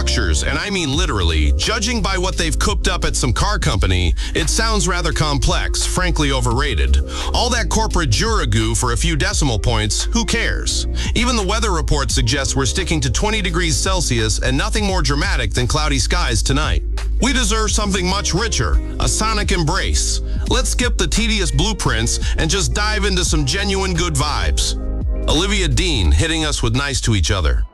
structures, and I mean literally. Judging by what they've cooked up at some car company, it sounds rather complex, frankly overrated. All that corporate Juragoo for a few decimal points, who cares? Even the weather report suggests we're sticking to 20 degrees Celsius and nothing more dramatic than cloudy skies tonight. We deserve something much richer, a sonic embrace. Let's skip the tedious blueprints and just dive into some genuine good vibes. Olivia Dean hitting us with Nice to Each Other.